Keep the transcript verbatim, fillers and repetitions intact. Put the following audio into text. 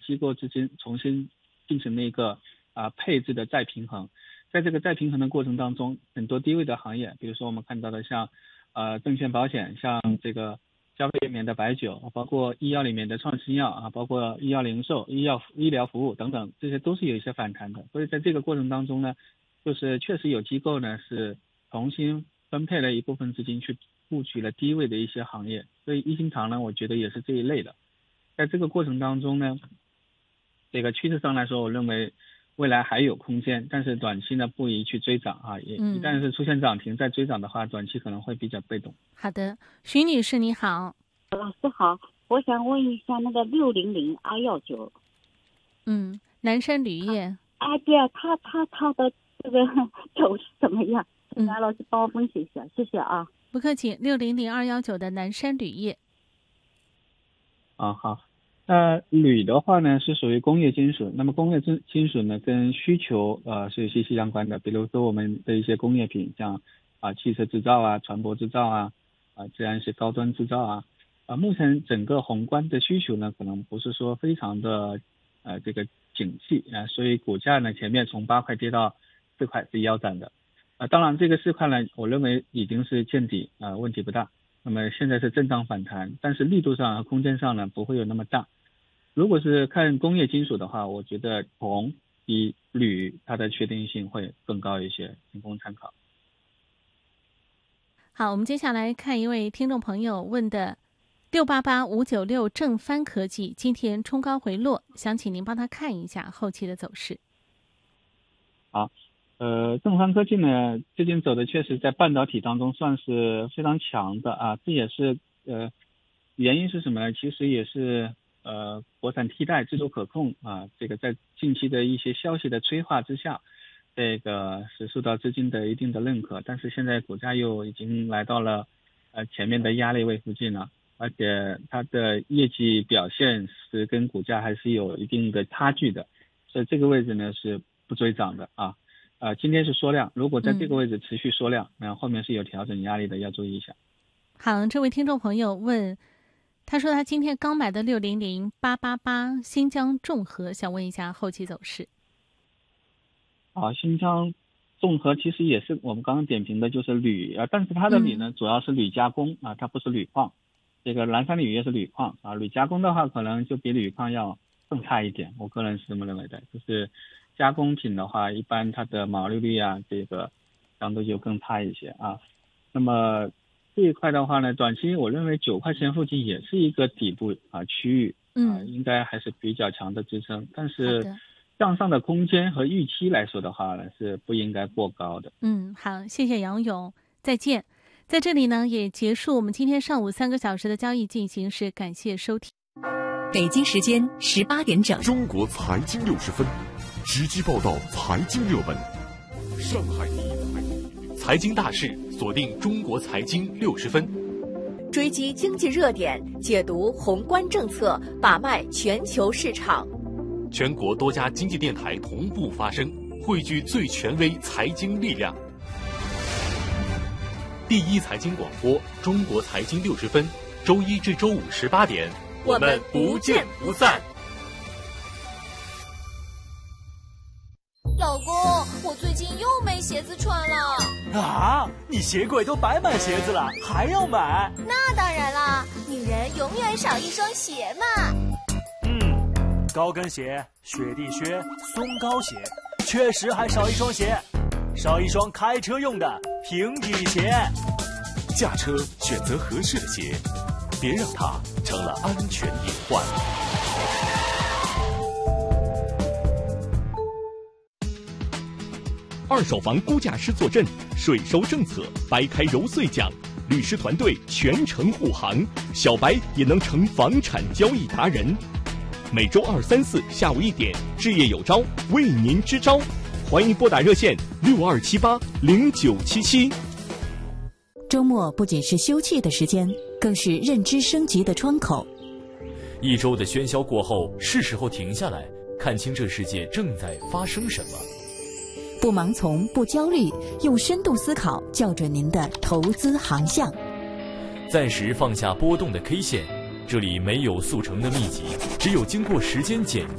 机构之间重新进行了一个啊、呃、配置的再平衡。在这个再平衡的过程当中，很多低位的行业，比如说我们看到的像呃证券保险，像这个消费里面的白酒，包括医药里面的创新药啊，包括医药零售、医药医疗服务等等，这些都是有一些反弹的。所以在这个过程当中呢，就是确实有机构呢是重新分配了一部分资金去布局了低位的一些行业，所以一心堂呢，我觉得也是这一类的。在这个过程当中呢，这个趋势上来说，我认为未来还有空间，但是短期呢不宜去追涨啊，也一旦是出现涨停再追涨的话，短期可能会比较被动。 好的，徐女士你好。 老师好，我想问一下那个六零零二幺九， 嗯，南山铝业。 啊，对啊，他他他的这个走势怎么样？请安老师帮我分析一下，谢谢啊。 不客气。六零零二幺九的南山铝业。 啊，好。那铝的话呢是属于工业金属，那么工业金金属呢跟需求呃是息息相关的，比如说我们的一些工业品，像啊汽车制造啊、船舶制造啊、啊这样一些高端制造啊，啊目前整个宏观的需求呢可能不是说非常的呃这个景气啊，所以股价呢前面从八块跌到四块是腰斩的，啊当然这个四块呢我认为已经是见底啊，问题不大。那么现在是震荡反弹，但是力度上和空间上呢不会有那么大。如果是看工业金属的话，我觉得铜比铝它的确定性会更高一些，仅供参考。 好，我们接下来看一位听众朋友问的六八八五九六正帆科技今天冲高回落，想请您帮他看一下后期的走势。 好，呃，正帆科技呢最近走的确实在半导体当中算是非常强的啊，这也是呃原因是什么呢？其实也是呃，国产替代、自主可控啊，这个在近期的一些消息的催化之下，这个是受到资金的一定的认可，但是现在股价又已经来到了呃前面的压力位附近了，而且它的业绩表现是跟股价还是有一定的差距的，所以这个位置呢是不追涨的啊。呃，今天是缩量，如果在这个位置持续缩量，那、嗯、后面是有调整压力的，要注意一下。 好，这位听众朋友问。他说他今天刚买的六零零八八八新疆众和，想问一下后期走势。 啊，新疆众和其实也是我们刚刚点评的就是铝啊，但是它的铝呢、嗯、主要是铝加工啊，它不是铝矿。这个南山铝业是铝矿啊，铝加工的话可能就比铝矿要更差一点，我个人是这么认为的。就是加工品的话，一般它的毛利率啊，这个相对就更差一些啊。那么这一块的话呢，短期我认为九块钱附近也是一个底部啊区域啊、呃，应该还是比较强的支撑，但是向上的空间和预期来说的话呢，是不应该过高的。 嗯，好，谢谢杨勇，再见。在这里呢，也结束我们今天上午三个小时的交易进行时，感谢收听。 北京时间十八点整， 中国财经六十分，直击报道财经热门。上海第一财经大事，锁定中国财经六十分， 追击经济热点，解读宏观政策，把脉全球市场。 全国多家经济电台同步发声，汇聚最权威财经力量。第一财经广播，中国财经六十分，周一至周五十八点， 我们不见不散。 老公，我最近又没鞋子穿了。 啊，你鞋柜都摆满鞋子了，还要买？ 那当然啦，女人永远少一双鞋嘛。 嗯，高跟鞋、雪地靴、松糕鞋，确实还少一双鞋，少一双开车用的平底鞋。 驾车选择合适的鞋，别让它成了安全隐患。 二手房估价师坐镇，税收政策掰开揉碎讲，律师团队全程护航，小白也能成房产交易达人。每周二、三、四下午一点，置业有招为您支招，欢迎拨打热线六二七八零九七七。 周末不仅是休憩的时间，更是认知升级的窗口。 一周的喧嚣过后，是时候停下来，看清这世界正在发生什么。 不盲从，不焦虑，用深度思考校准您的投资航向。 暂时放下波动的 K 线，这里没有速成的秘籍，只有经过时间检